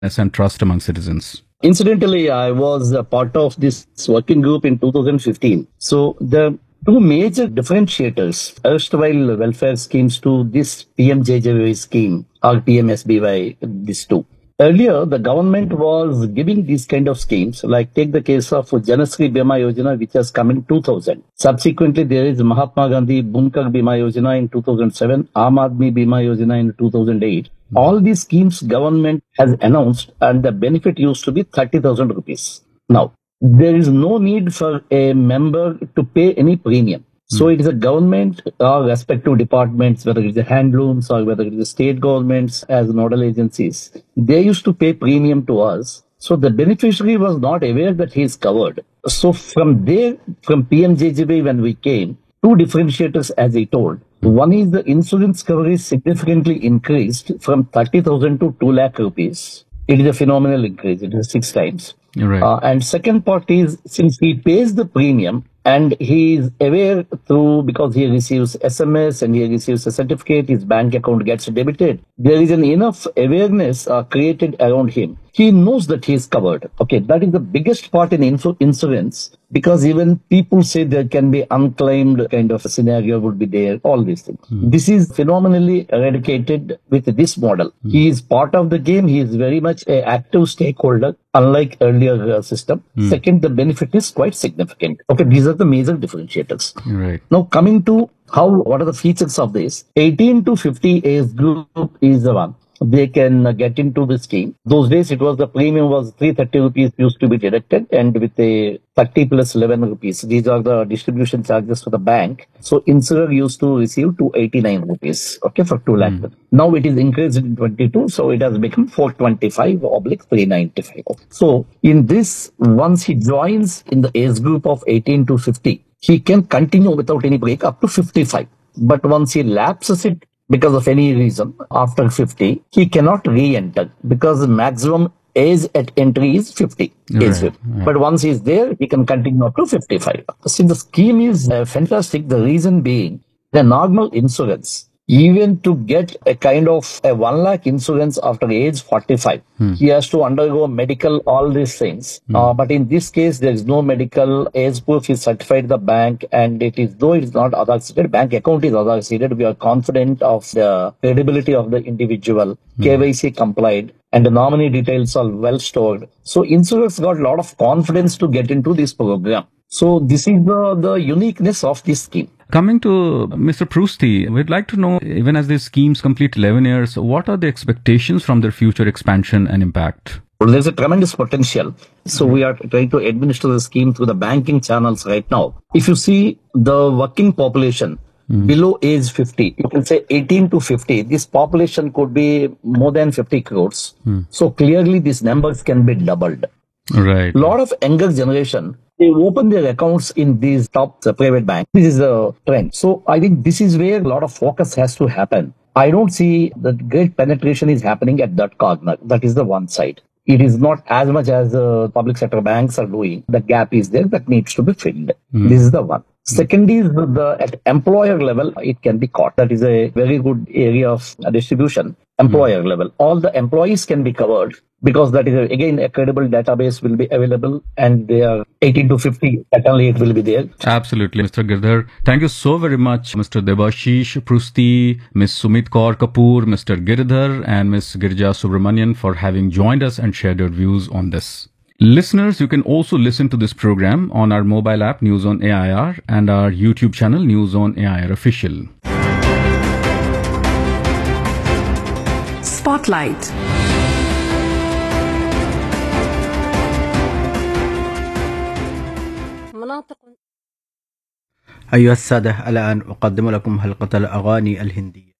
and trust among citizens? Incidentally, I was a part of this working group in 2015. So the two major differentiators, erstwhile welfare schemes to this PMJJY scheme or PMSBY, these two. Earlier, the government was giving these kind of schemes, like take the case of Janasri Bima Yojana, which has come in 2000. Subsequently, there is Mahatma Gandhi Bunkar Bima Yojana in 2007, Aam Aadmi Bima Yojana in 2008. All these schemes government has announced and the benefit used to be 30,000 rupees. Now, there is no need for a member to pay any premium. So it is a government or respective departments, whether it is the handlooms or whether it is the state governments as nodal agencies, they used to pay premium to us. So the beneficiary was not aware that he is covered. So from there, from PMJJB when we came, two differentiators as I told. One is the insurance coverage significantly increased from 30,000 to 2 lakh rupees. It is a phenomenal increase. It is 6 times. Right. And second part is, since he pays the premium and he is aware through, because he receives SMS and he receives a certificate, his bank account gets debited, there is an enough awareness created around him. He knows that he is covered. Okay, that is the biggest part in insurance, because even people say there can be unclaimed kind of a scenario would be there, all these things. This is phenomenally eradicated with this model. He is part of the game. He is very much an active stakeholder, unlike earlier system. Second, the benefit is quite significant. Okay, these are the major differentiators. Right. Now coming to what are the features of this? 18 to 50 age group is the one. They can get into the scheme. Those days, it was the premium was 330 rupees used to be deducted, and with a 30 plus 11 rupees. These are the distribution charges for the bank. So insurer used to receive 289 rupees, okay, for 2 lakh. Now it is increased in 22, so it has become 425/395. So in this, once he joins in the age group of 18 to 50, he can continue without any break up to 55. But once he lapses it, because of any reason, after 50, he cannot re-enter because the maximum age at entry is 50. Right. But once he is there, he can continue up to 55. See, the scheme is fantastic. The reason being, the normal insurance, even to get a kind of a 1 lakh insurance after age 45, he has to undergo medical, all these things. But in this case, there is no medical. Age proof is certified the bank, and it is, though it is not Aadhaar seeded, bank account is Aadhaar seeded. We are confident of the credibility of the individual, KYC complied, and the nominee details are well stored. So insurers got a lot of confidence to get into this program. So this is the uniqueness of this scheme. Coming to Mr. Prusti, we'd like to know, even as these schemes complete 11 years, what are the expectations from their future expansion and impact? Well, there's a tremendous potential. So we are trying to administer the scheme through the banking channels right now. If you see the working population below age 50, you can say 18 to 50, this population could be more than 50 crores. So clearly these numbers can be doubled. Right. A lot of younger generation, they open their accounts in these top private banks. This is a trend. So I think this is where a lot of focus has to happen. I don't see that great penetration is happening at that corner. That is the one side. It is not as much as public sector banks are doing. The gap is there that needs to be filled. This is the one. Second is at employer level, it can be caught. That is a very good area of distribution. Employer level, all the employees can be covered because that is again a credible database will be available, and they are 18 to 50. Certainly, it will be there. Absolutely, Mr. Girdhar. Thank you so very much, Mr. Debashish Prusti, Ms. Sumit Kaur Kapoor, Mr. Girdhar, and Ms. Girija Subramanian for having joined us and shared your views on this. Listeners, you can also listen to this program on our mobile app News on AIR and our YouTube channel News on AIR Official. Spotlight. أيها السادة، الآن أقدم لكم حلقة الأغاني الهندية.